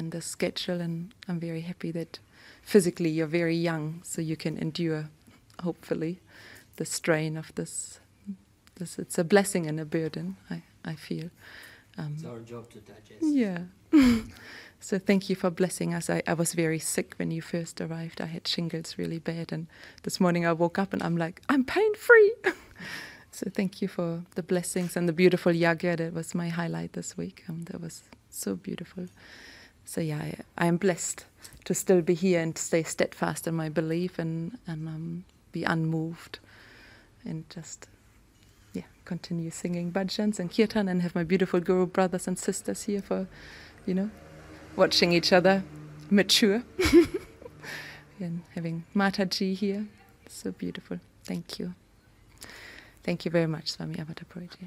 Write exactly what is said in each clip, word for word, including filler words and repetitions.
and the schedule, and I'm very happy that physically you're very young, so you can endure, hopefully, the strain of this. This it's a blessing and a burden, I, I feel. Um, it's our job to digest. Yeah. So thank you for blessing us. I, I was very sick when you first arrived. I had shingles really bad, and this morning I woke up and I'm like, I'm pain-free. So thank you for the blessings and the beautiful yagya. That was my highlight this week. Um, that was so beautiful. So yeah, I, I am blessed to still be here and stay steadfast in my belief and, and um, be unmoved and just, yeah, continue singing bhajans and kirtan and have my beautiful Guru brothers and sisters here for, you know, watching each other mature and having Mataji here. So beautiful. Thank you. Thank you very much, Swami Avatarpuriji.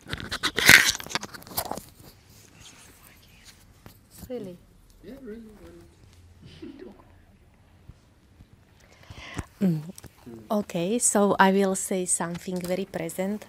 Really? Yeah, really. Mm. Okay, so I will say something very present.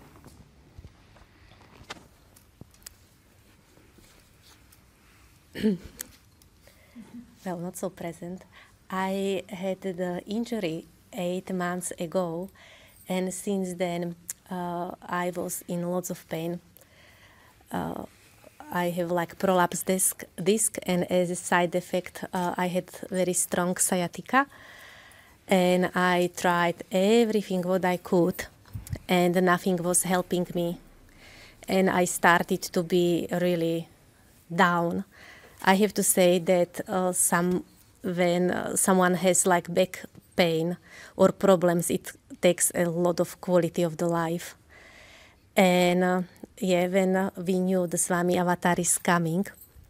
Well, not so present. I had the injury eight months ago, and since then uh, I was in lots of pain. Uh, I have like prolapsed disc, disc, and as a side effect, uh, I had very strong sciatica. And I tried everything what I could, and nothing was helping me. And I started to be really down. I have to say that uh, some when uh, someone has like back pain or problems, it takes a lot of quality of the life. And uh, yeah, when uh, we knew the Swami Avatar is coming,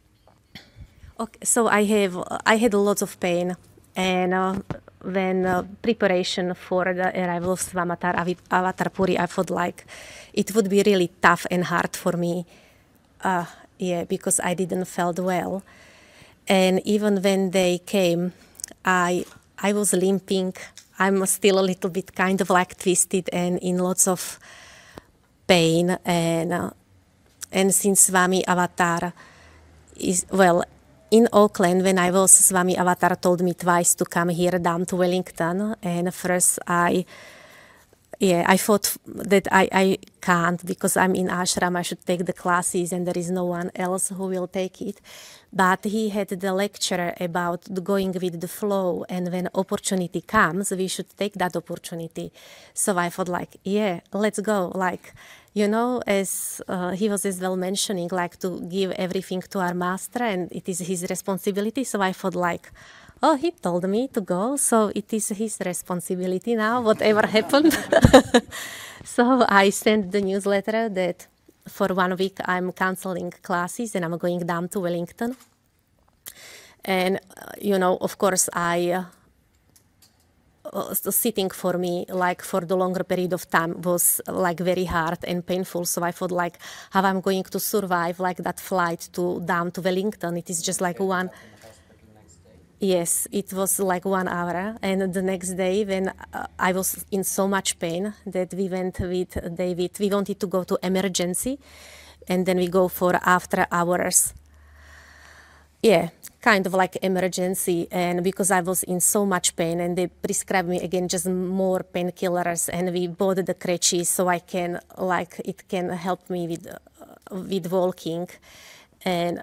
okay, so I have I had lots of pain, and uh, when uh, preparation for the arrival of Swami Avatarpuri, I felt like it would be really tough and hard for me. Uh, yeah, because I didn't felt well. And even when they came, I I was limping. I'm still a little bit kind of like twisted and in lots of pain. And uh, and since Swami Avatar is, well, in Auckland, when I was, Swami Avatar told me twice to come here down to Wellington. And first I, yeah, I thought that I, I can't because I'm in ashram. I should take the classes and there is no one else who will take it. But he had the lecture about the going with the flow, and when opportunity comes, we should take that opportunity. So I thought like, yeah, let's go. Like, you know, as uh, he was as well mentioning, like to give everything to our master and it is his responsibility. So I thought like, oh, he told me to go, so it is his responsibility now, whatever happened. So I sent the newsletter that for one week I'm canceling classes and I'm going down to Wellington. And, uh, you know, of course, I... Uh, Uh, sitting for me, like for the longer period of time, was like very hard and painful. So I thought like, how I'm going to survive like that flight to down to Wellington. It is just like one. Yes, it was like one hour. And the next day when uh, I was in so much pain that we went with David, we wanted to go to emergency and then we go for after hours. Yeah, kind of like emergency, and because I was in so much pain and they prescribed me again just more painkillers, and we bought the crutches so I can, like, it can help me with uh, with walking, and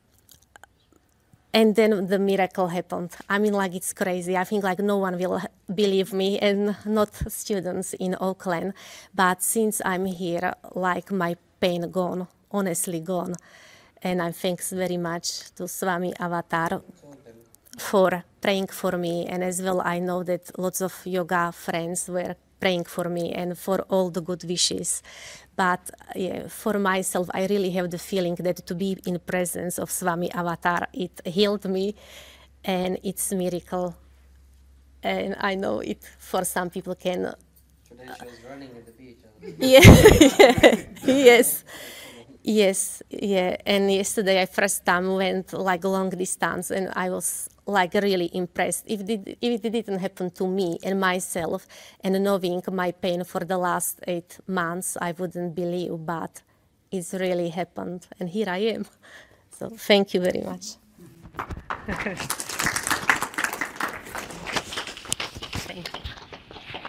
and then the miracle happened. I mean, like, it's crazy. I think like no one will believe me, and not students in Auckland, but since I'm here, like my pain gone, honestly gone. And I thanks very much to Swami Avatar for praying for me. And as well, I know that lots of yoga friends were praying for me and for all the good wishes. But yeah, for myself, I really have the feeling that to be in presence of Swami Avatar, it healed me, and it's a miracle. And I know it for some people can... Today she was running at the beach. Yeah, yes. Yes, yeah, and yesterday I first time went like long distance, and I was like really impressed. If it, if it didn't happen to me and myself, and knowing my pain for the last eight months, I wouldn't believe, but it's really happened, and here I am. So thank you very much.